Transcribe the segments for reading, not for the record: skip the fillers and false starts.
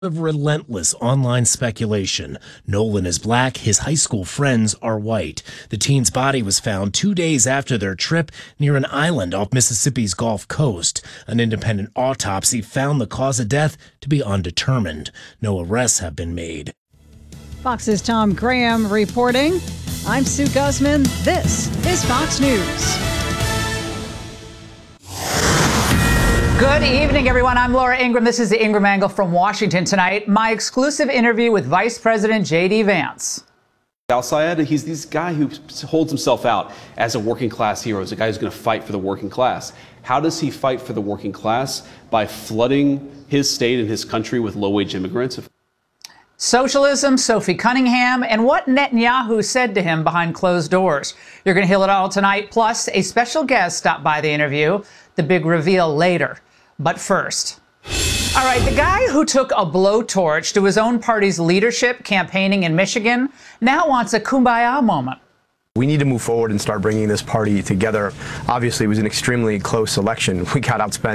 Of relentless online speculation. Nolan is black, his high school friends are white. The teen's body was found 2 days after their trip near an island off Mississippi's Gulf Coast. An independent autopsy found the cause of death to be undetermined. No arrests have been made. Fox's Tom Graham reporting. I'm Sue Guzman. This is Fox News. Good evening, everyone. I'm Laura Ingraham. This is the Ingraham Angle from Washington tonight. My exclusive interview with Vice President J.D. Vance. Al-Sayed, he's this guy who holds himself out as a working class hero, as a guy who's going to fight for the working class. How does he fight for the working class? By flooding his state and his country with low-wage immigrants. Socialism, Sophie Cunningham, and what Netanyahu said to him behind closed doors. You're going to hear it all tonight, plus a special guest stopped by the interview. The big reveal later. But first, all right, the guy who took a blowtorch to his own party's leadership campaigning in Michigan now wants a kumbaya moment. We need to move forward and start bringing this party together. Obviously, it was an extremely close election. We got outspent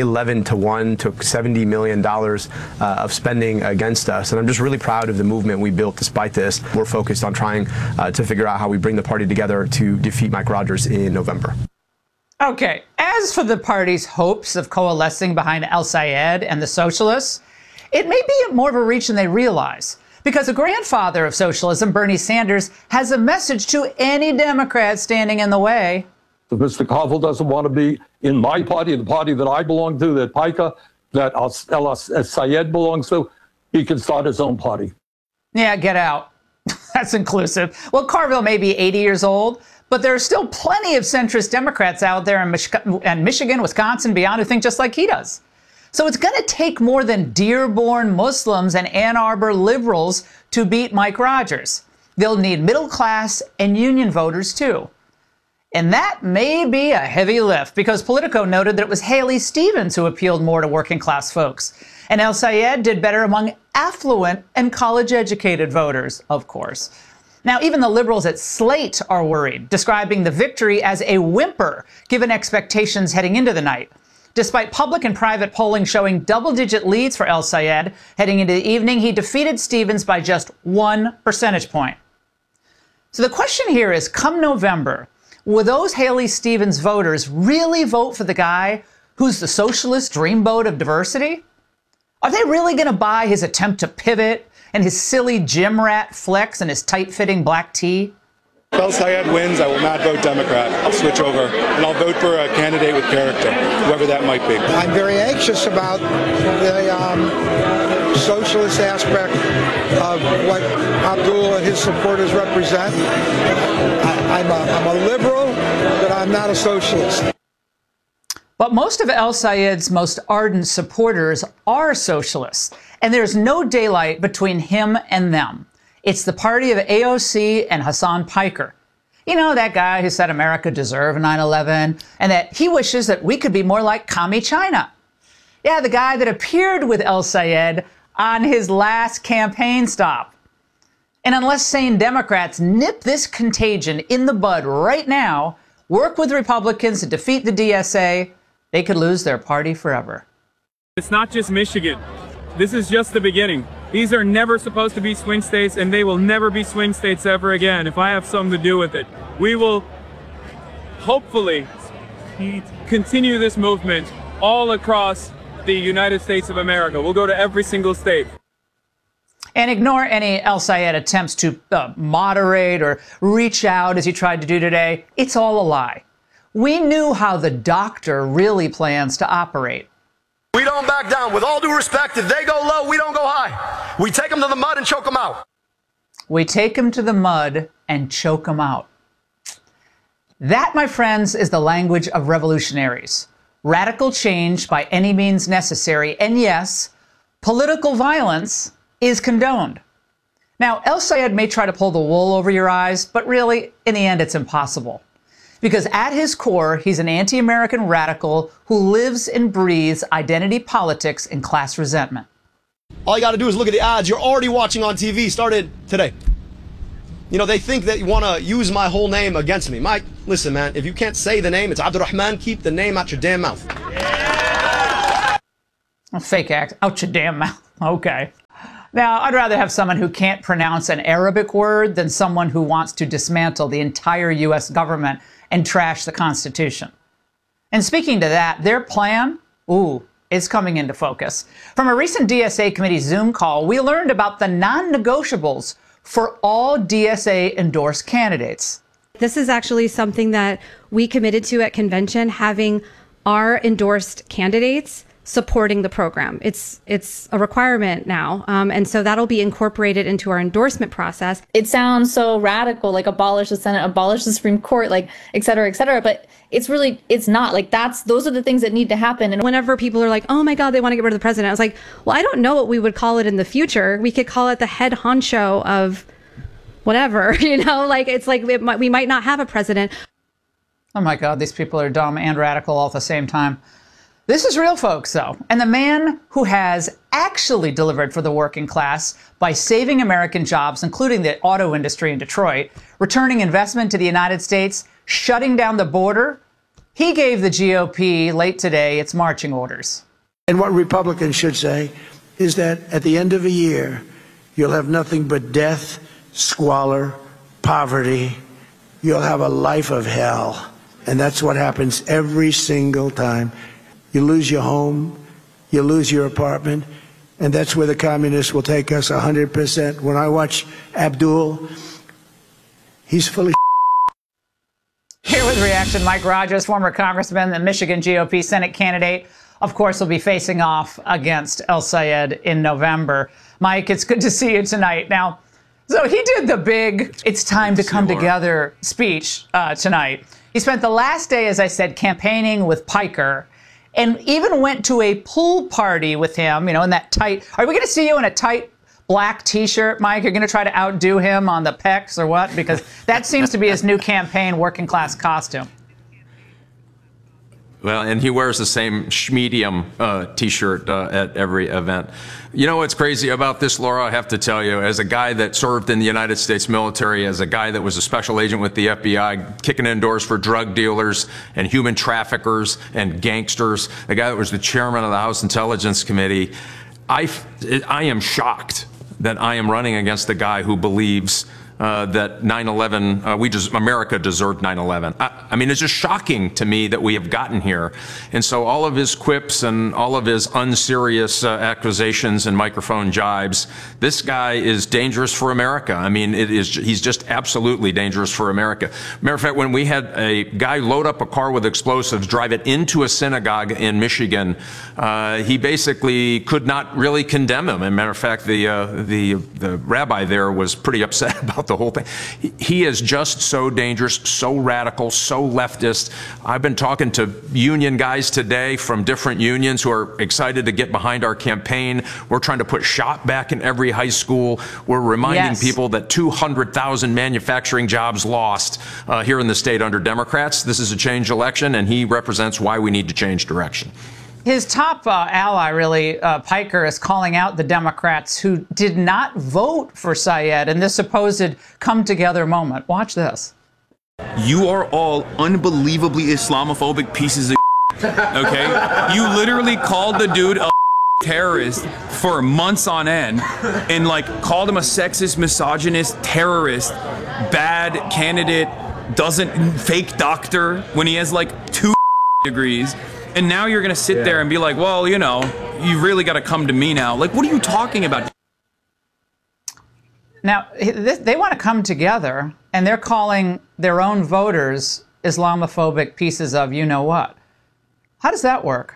11-1, took $70 million of spending against us. And I'm just really proud of the movement we built despite this. We're focused on trying to figure out how we bring the party together to defeat Mike Rogers in November. Okay, as for the party's hopes of coalescing behind Al-Sayed and the socialists, it may be more of a reach than they realize. Because the grandfather of socialism, Bernie Sanders, has a message to any Democrat standing in the way. If Mr. Koval doesn't want to be in my party, the party that I belong to, that PICA, that Al-Sayed belongs to, he can start his own party. Yeah, get out. That's inclusive. Well, Carville may be 80 years old, but there are still plenty of centrist Democrats out there in Michigan, Wisconsin, beyond who think just like he does. So it's going to take more than Dearborn Muslims and Ann Arbor liberals to beat Mike Rogers. They'll need middle class and union voters, too. And that may be a heavy lift, because Politico noted that it was Haley Stevens who appealed more to working class folks. And Al-Sayed did better among affluent and college-educated voters, of course. Now, even the liberals at Slate are worried, describing the victory as a whimper, given expectations heading into the night. Despite public and private polling showing double-digit leads for Al-Sayed, heading into the evening, he defeated Stevens by just 1 percentage point. So the question here is, come November, will those Haley Stevens voters really vote for the guy who's the socialist dreamboat of diversity? Are they really going to buy his attempt to pivot and his silly gym rat flex and his tight-fitting black tee? If Al-Sayed wins, I will not vote Democrat. I'll switch over, and I'll vote for a candidate with character, whoever that might be. I'm very anxious about the socialist aspect of what Abdul and his supporters represent. I'm a liberal, but I'm not a socialist. But most of Al-Sayed's most ardent supporters are socialists, and there's no daylight between him and them. It's the party of AOC and Hassan Piker. You know, that guy who said America deserved 9/11 and that he wishes that we could be more like Commie China. Yeah, the guy that appeared with Al-Sayed on his last campaign stop. And unless sane Democrats nip this contagion in the bud right now, work with Republicans to defeat the DSA, they could lose their party forever. It's not just Michigan. This is just the beginning. These are never supposed to be swing states, and they will never be swing states ever again if I have something to do with it. We will hopefully continue this movement all across the United States of America. We'll go to every single state. And ignore any Al-Sayed attempts to moderate or reach out as he tried to do today. It's all a lie. We knew how the doctor really plans to operate. We don't back down. With all due respect, if they go low, we don't go high. We take them to the mud and choke them out. We take them to the mud and choke them out. That, my friends, is the language of revolutionaries. Radical change by any means necessary. And yes, political violence is condoned. Now, Al-Sayed may try to pull the wool over your eyes, but really, in the end, it's impossible. Because at his core, he's an anti-American radical who lives and breathes identity politics and class resentment. All you got to do is look at the ads you're already watching on TV, started today. You know, they think that you want to use my whole name against me. Mike, listen, man, if you can't say the name, it's Abdurrahman, keep the name out your damn mouth. Fake act. Out your damn mouth. Okay. Now, I'd rather have someone who can't pronounce an Arabic word than someone who wants to dismantle the entire U.S. government and trash the Constitution. And speaking to that, their plan, is coming into focus. From a recent DSA committee Zoom call, we learned about the non-negotiables for all DSA-endorsed candidates. This is actually something that we committed to at convention, having our endorsed candidates supporting the program. It's a requirement now. And so that'll be incorporated into our endorsement process. It sounds so radical, like abolish the Senate, abolish the Supreme Court, like et cetera, but it's not. Like those are the things that need to happen. And whenever people are like, oh my God, they want to get rid of the president, I was like, well, I don't know what we would call it in the future. We could call it the head honcho of whatever, like it's like we might not have a president. Oh my God, these people are dumb and radical all at the same time. This is real, folks, though. And the man who has actually delivered for the working class by saving American jobs, including the auto industry in Detroit, returning investment to the United States, shutting down the border, he gave the GOP late today its marching orders. And what Republicans should say is that at the end of a year, you'll have nothing but death, squalor, poverty. You'll have a life of hell. And that's what happens every single time. You lose your home, you lose your apartment, and that's where the communists will take us 100%. When I watch Abdul, he's fully Here with reaction, Mike Rogers, former congressman and Michigan GOP Senate candidate, of course, will be facing off against El Sayed in November. Mike, it's good to see you tonight. Now, so he did the big "it's time to come together" speech tonight. He spent the last day, as I said, campaigning with Piker, and even went to a pool party with him, in that tight... Are we going to see you in a tight black T-shirt, Mike? You're going to try to outdo him on the pecs or what? Because that seems to be his new campaign working class costume. Well, and he wears the same medium T-shirt at every event. You know what's crazy about this, Laura? I have to tell you, as a guy that served in the United States military, as a guy that was a special agent with the FBI, kicking in doors for drug dealers and human traffickers and gangsters, a guy that was the chairman of the House Intelligence Committee, I am shocked that I am running against a guy who believes that 9/11, America deserved 9/11. I mean, it's just shocking to me that we have gotten here. And so all of his quips and all of his unserious accusations and microphone jibes, this guy is dangerous for America. I mean, he's just absolutely dangerous for America. Matter of fact, when we had a guy load up a car with explosives, drive it into a synagogue in Michigan, he basically could not really condemn him. As a matter of fact, the rabbi there was pretty upset about the whole thing. He is just so dangerous, so radical, so leftist. I've been talking to union guys today from different unions who are excited to get behind our campaign. We're trying to put shop back in every high school. We're reminding people that 200,000 manufacturing jobs lost here in the state under Democrats. This is a change election, and he represents why we need to change direction. His top ally, really, Piker, is calling out the Democrats who did not vote for Sayed in this supposed come-together moment. Watch this. You are all unbelievably Islamophobic pieces of okay? You literally called the dude a terrorist for months on end and, called him a sexist, misogynist, terrorist, bad candidate, fake doctor when he has, 2 degrees. And now you're going to sit there and be like, well, you really got to come to me now. What are you talking about? Now, they want to come together, and they're calling their own voters Islamophobic pieces of you-know-what. How does that work?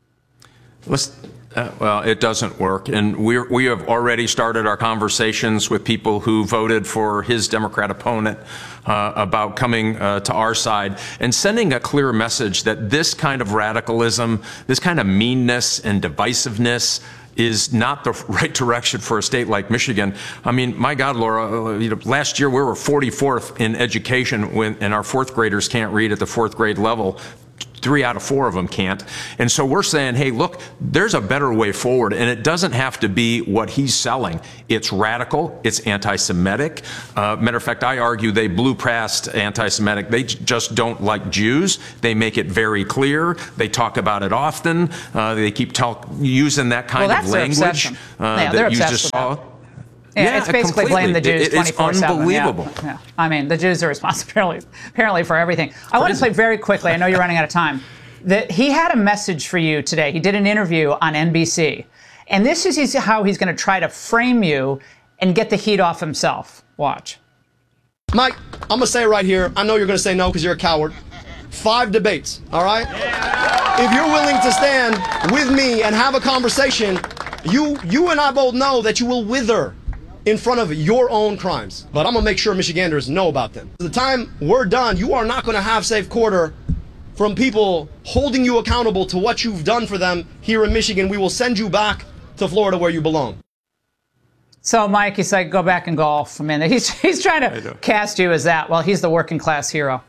Well, it doesn't work. And we have already started our conversations with people who voted for his Democrat opponent about coming to our side and sending a clear message that this kind of radicalism, this kind of meanness and divisiveness is not the right direction for a state like Michigan. I mean, my God, Laura, last year we were 44th in education and our 4th graders can't read at the 4th grade level. 3 out of 4 of them can't. And so we're saying, hey, look, there's a better way forward, and it doesn't have to be what he's selling. It's radical. It's anti-Semitic. Matter of fact, I argue they blew past anti-Semitic. They just don't like Jews. They make it very clear. They talk about it often. They keep using that kind of language that you just saw. Yeah, it's basically blame the Jews 24/7. It's unbelievable. Yeah. I mean, the Jews are responsible apparently for everything. I want to play very quickly. I know you're running out of time. He had a message for you today. He did an interview on NBC. And this is how he's going to try to frame you and get the heat off himself. Watch. Mike, I'm going to say it right here. I know you're going to say no because you're a coward. 5 debates, all right? Yeah. If you're willing to stand with me and have a conversation, you and I both know that you will wither in front of your own crimes. But I'm going to make sure Michiganders know about them. By the time we're done, you are not going to have safe quarter from people holding you accountable to what you've done for them here in Michigan. We will send you back to Florida where you belong. So, Mike, he's like, go back and golf. I mean, he's trying to cast you as that. Well, he's the working class hero.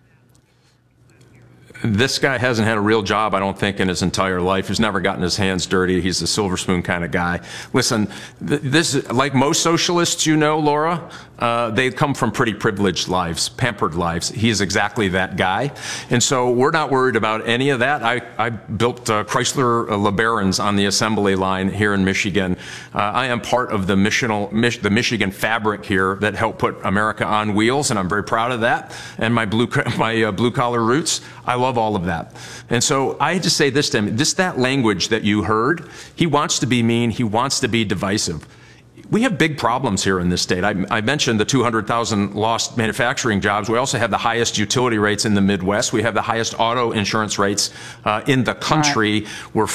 This guy hasn't had a real job, I don't think, in his entire life. He's never gotten his hands dirty. He's a silver spoon kind of guy. Listen, this, like most socialists, you know, Laura, they come from pretty privileged lives, pampered lives. He's exactly that guy. And so we're not worried about any of that. I built Chrysler LeBarons on the assembly line here in Michigan. I am part of the Michigan fabric here that helped put America on wheels, and I'm very proud of that. And my blue-collar roots, I love all of that. And so I had to say this to him, that language that you heard, he wants to be mean, he wants to be divisive. We have big problems here in this state. I mentioned the 200,000 lost manufacturing jobs. We also have the highest utility rates in the Midwest. We have the highest auto insurance rates in the country. Right. We're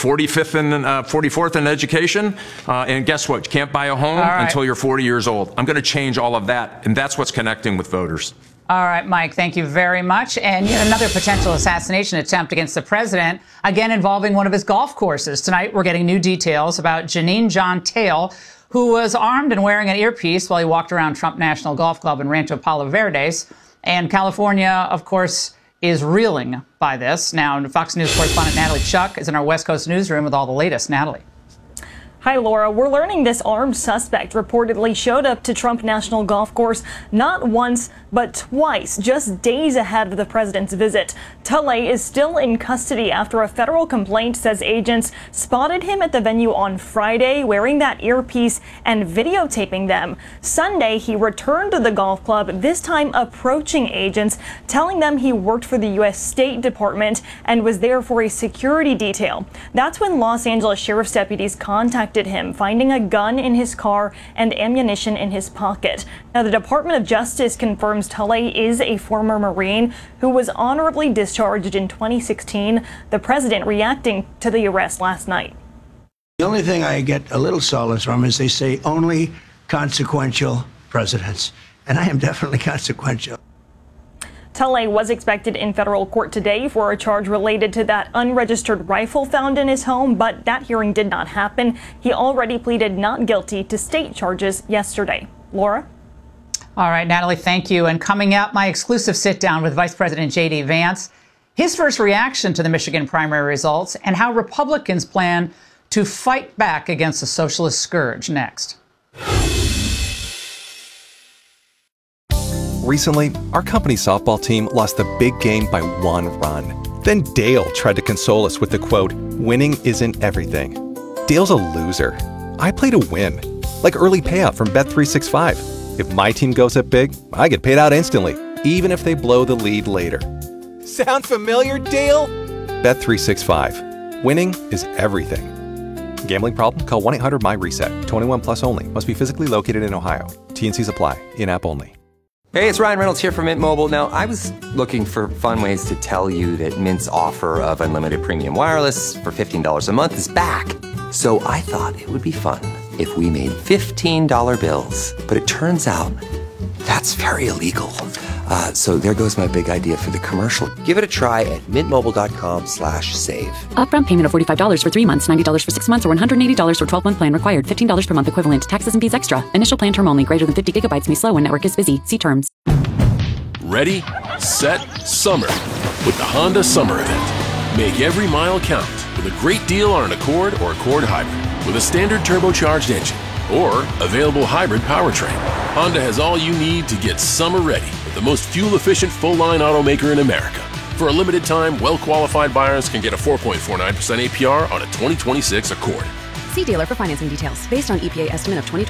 44th in education. And guess what? You can't buy a home until you're 40 years old. I'm going to change all of that. And that's what's connecting with voters. All right, Mike, thank you very much. And yet another potential assassination attempt against the president, again involving one of his golf courses. Tonight, we're getting new details about Janine John Tale, who was armed and wearing an earpiece while he walked around Trump National Golf Club in Rancho Palo Verdes. And California, of course, is reeling by this. Now, Fox News correspondent Natalie Chuck is in our West Coast newsroom with all the latest. Natalie. Hi, Laura. We're learning this armed suspect reportedly showed up to Trump National Golf Course not once, but twice, just days ahead of the president's visit. Tully is still in custody after a federal complaint says agents spotted him at the venue on Friday wearing that earpiece and videotaping them. Sunday, he returned to the golf club, this time approaching agents, telling them he worked for the U.S. State Department and was there for a security detail. That's when Los Angeles Sheriff's deputies contacted him, finding a gun in his car and ammunition in his pocket. Now, the Department of Justice confirms Tully is a former Marine who was honorably discharged in 2016, the president reacting to the arrest last night. The only thing I get a little solace from is they say only consequential presidents, and I am definitely consequential. Tully was expected in federal court today for a charge related to that unregistered rifle found in his home, but that hearing did not happen. He already pleaded not guilty to state charges yesterday. Laura? All right, Natalie, thank you. And coming up, my exclusive sit-down with Vice President J.D. Vance, his first reaction to the Michigan primary results, and how Republicans plan to fight back against the socialist scourge. Next. Recently, our company's softball team lost the big game by 1 run. Then Dale tried to console us with the quote, "Winning isn't everything." Dale's a loser. I play to win, like early payout from Bet365. If my team goes up big, I get paid out instantly, even if they blow the lead later. Sound familiar, Dale? Bet365. Winning is everything. Gambling problem? Call 1-800-MY-RESET. 21 plus only. Must be physically located in Ohio. T&Cs apply. In-app only. Hey, it's Ryan Reynolds here from Mint Mobile. Now, I was looking for fun ways to tell you that Mint's offer of unlimited premium wireless for $15 a month is back. So I thought it would be fun if we made $15 bills. But it turns out that's very illegal. So there goes my big idea for the commercial. Give it a try at mintmobile.com/save. Upfront payment of $45 for 3 months, $90 for 6 months, or $180 for 12-month plan required. $15 per month equivalent. Taxes and fees extra. Initial plan term only. Greater than 50 gigabytes may slow when network is busy. See terms. Ready, set, summer with the Honda Summer Event. Make every mile count with a great deal on an Accord or Accord Hybrid with a standard turbocharged engine or available hybrid powertrain. Honda has all you need to get summer ready with the most fuel-efficient full-line automaker in America. For a limited time, well-qualified buyers can get a 4.49% APR on a 2026 Accord. See dealer for financing details. Based on EPA estimate of 2020